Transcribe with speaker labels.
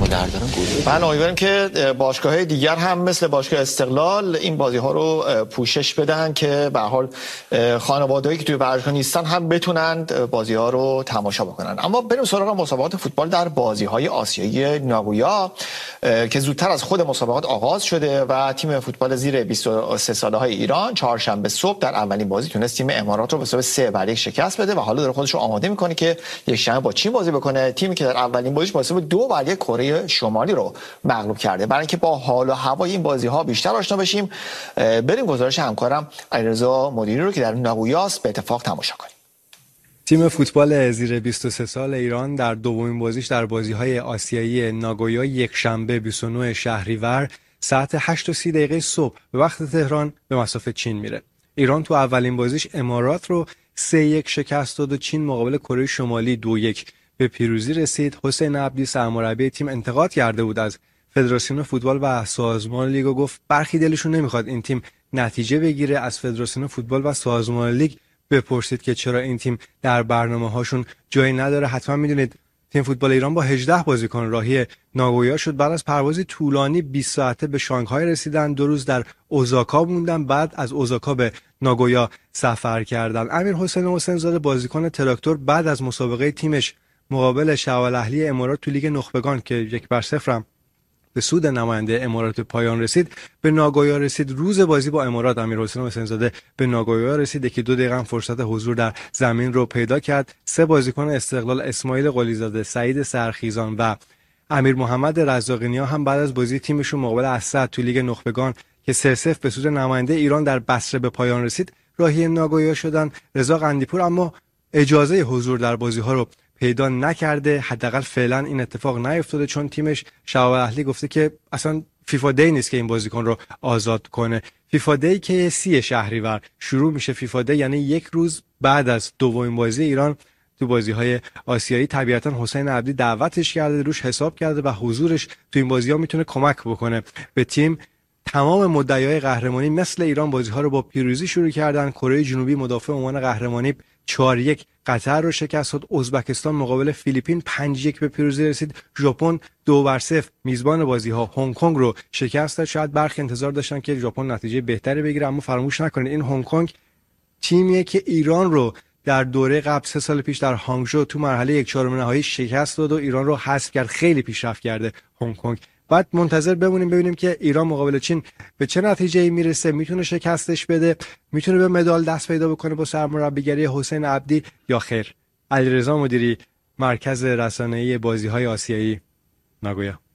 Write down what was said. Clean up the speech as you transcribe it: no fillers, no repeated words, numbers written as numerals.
Speaker 1: مادرداران گروه.
Speaker 2: من امیدوارم که باشگاه‌های دیگر هم مثل باشگاه استقلال این بازی‌ها رو پوشش بدن که به هر حال خانواده‌ای که توی ورزشگاه نیستن هم بتونن بازی‌ها رو تماشا بکنن. اما بریم سراغ مسابقات فوتبال در بازی‌های آسیایی ناگویا که زودتر از خود مسابقات آغاز شده و تیم فوتبال زیر 23 ساله‌های ایران چهارشنبه صبح در اولین بازی تونست تیم امارات رو به حساب 3-1 شکست بده و حالا داره خودش رو آماده می‌کنه که یک شنبه با چین بازی بکنه. تیمی که در اولین بازیش با حساب 2-1 کره شمالی رو مغلوب کرده. برای اینکه با حال و هوای این بازی‌ها بیشتر آشنا بشیم بریم گزارش همکارم علیرضا مدیری رو که در ناگویاست به اتفاق تماشا کنیم.
Speaker 3: تیم فوتبال زیر 23 سال ایران در دومین بازیش در بازی‌های آسیایی ناگویا یک شنبه 29 شهریور ساعت 8:30 صبح به وقت تهران به مصاف چین میره. ایران تو اولین بازیش امارات رو 3-1 شکست داد و چین مقابل کره شمالی 2-1 به پیروزی رسید. حسین عبدی سرمربی تیم انتقاد کرده بود از فدراسیون فوتبال و سازمان لیگ و گفت برخی دلشون نمیخواد این تیم نتیجه بگیره. از فدراسیون فوتبال و سازمان لیگ بپرسید که چرا این تیم در برنامه‌هاشون جایی نداره. حتما میدونید تیم فوتبال ایران با 18 بازیکن راهی ناگویا شد. بعد از پروازی طولانی 20 ساعته به شانگهای رسیدن، 2 روز در اوزاکا موندن، بعد از اوزاکا به ناگویا سفر کردن. امیر حسین زاده بازیکن تراکتور بعد از مسابقه تیمش مقابل شعب اهلی امارات تو لیگ نخبگان که 1-0 به سود نماینده امارات پایان رسید به ناگویا رسید. روز بازی با امارات امیر حسین زاده به ناگویا رسید که 2 دقیقه فرصت حضور در زمین رو پیدا کرد. 3 بازیکن استقلال اسماعیل قلیزاده، سعید سرخیزان و امیر محمد رزاقی‌نیا هم بعد از بازی تیمشون مقابل اسد تو لیگ نخبگان که 3-0 به سود نماینده ایران در بصره به پایان رسید راهی ناگویا شدن. رضا قندیپور اما اجازه حضور در بازی‌ها رو پیدا نکرده، حداقل فعلا این اتفاق نیفتاده چون تیمش شعب اهلی گفته که اصلا فیفا دی نیست که این بازیکن رو آزاد کنه. فیفا دی که 30 شهریور شروع میشه. فیفا دی یعنی 1 روز بعد از دومین بازی ایران تو بازی‌های آسیایی. طبیعتا حسین عبدی دعوتش کرده، روش حساب کرده و حضورش تو این بازی‌ها میتونه کمک بکنه به تیم. تمام مدعیای قهرمانی مثل ایران بازی‌ها رو با پیروزی شروع کردن. کره جنوبی مدافع عنوان قهرمانی 4-1 قطر رو شکست داد. ازبکستان مقابل فیلیپین 5-1 به پیروزی رسید. ژاپن 2-0 میزبان بازی‌ها هنگ کنگ رو شکست داد. شاید برخی انتظار داشتن که ژاپن نتیجه بهتری بگیره، اما فراموش نکنید این هنگ کنگ تیمیه که ایران رو در دوره قبل 3 سال پیش در هانگژو تو مرحله 1/4 نهایی شکست داد و ایران رو حذف کرد. خیلی پیشرفت کرده هنگ کنگ. بعد منتظر بمونیم ببینیم که ایران مقابل چین به چه نتیجه‌ای میرسه، میتونه شکستش بده، میتونه به مدال دست پیدا بکنه با سرمربیگری حسین عبدی یا خیر. علیرضا مدیری، مرکز رسانه‌ای بازی‌های آسیایی، ناگویا.